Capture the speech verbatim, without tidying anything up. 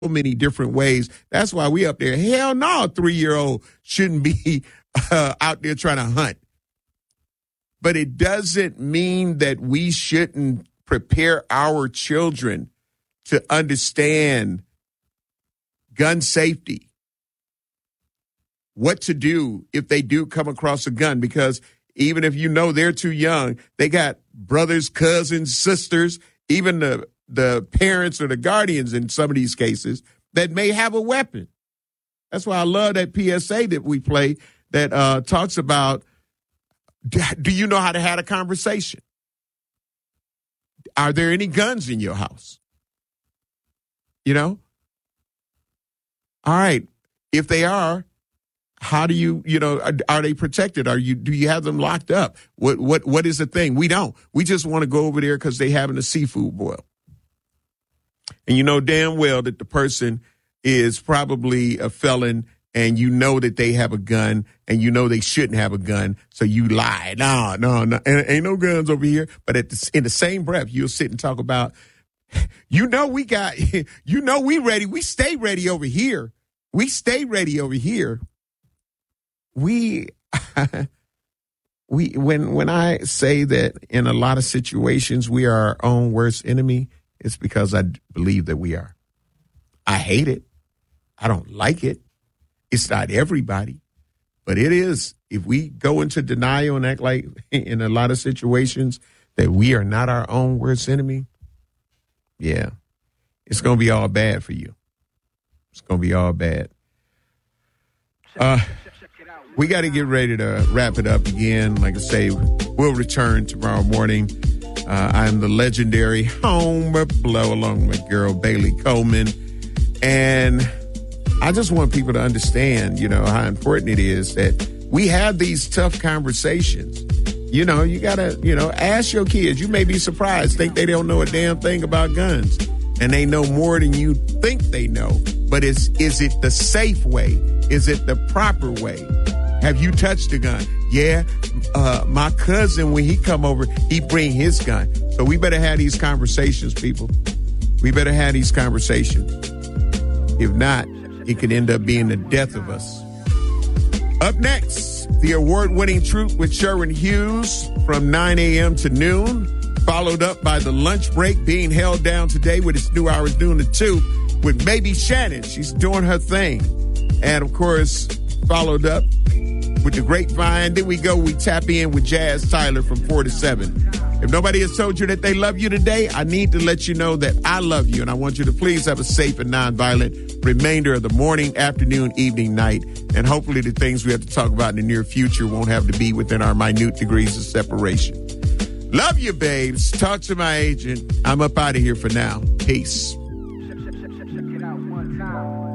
many different ways. That's why we up there. Hell no, a three-year-old shouldn't be uh, out there trying to hunt. But it doesn't mean that we shouldn't prepare our children to understand gun safety, what to do if they do come across a gun, because even if you know they're too young, they got brothers, cousins, sisters, even the, the parents or the guardians in some of these cases that may have a weapon. That's why I love that P S A that we play that uh, talks about, do you know how to have a conversation? Are there any guns in your house? You know? All right. If they are, how do you, you know, are, are they protected? Are you, do you have them locked up? What, what, what is the thing? We don't. We just want to go over there because they having a seafood boil. And you know damn well that the person is probably a felon, and you know that they have a gun, and you know they shouldn't have a gun, so you lie. No, no, no, ain't, ain't no guns over here. But at the, in the same breath, you'll sit and talk about, you know we got, you know we ready. We stay ready over here. We stay ready over here. We, we when when I say that in a lot of situations we are our own worst enemy, it's because I believe that we are. I hate it. I don't like it. It's not everybody, but it is. If we go into denial and act like in a lot of situations that we are not our own worst enemy, yeah, it's going to be all bad for you. It's going to be all bad. Uh, we got to get ready to wrap it up again. Like I say, we'll return tomorrow morning. Uh, I'm the legendary Homer Blow along with my girl Bailey Coleman. And I just want people to understand, you know, how important it is that we have these tough conversations. You know, you got to, you know, ask your kids. You may be surprised, think they don't know a damn thing about guns. And they know more than you think they know. But is, is it the safe way? Is it the proper way? Have you touched a gun? Yeah, uh, my cousin, when he come over, he bring his gun. So we better have these conversations, people. We better have these conversations. If not, it could end up being the death of us. Up next, the award-winning Truth with Sherwin Hughes from nine a.m. to noon, followed up by the lunch break being held down today with its new hours noon to two with Baby Shannon. She's doing her thing. And, of course, followed up with the Grapevine. Then we go, we tap in with Jazz Tyler from four to seven. If nobody has told you that they love you today, I need to let you know that I love you, and I want you to please have a safe and nonviolent remainder of the morning, afternoon, evening, night, and hopefully the things we have to talk about in the near future won't have to be within our minute degrees of separation. Love you, babes. Talk to my agent. I'm up out of here for now. Peace.